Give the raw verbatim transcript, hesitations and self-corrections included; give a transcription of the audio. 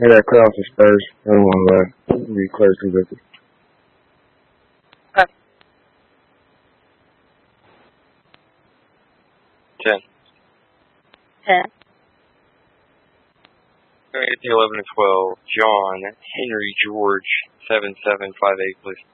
I got Krause and Spurs. I don't want to lie. It'll be close to it. Okay. Ten. Ten. All right, the eleven and twelve. John Henry George seven seven five eight, please.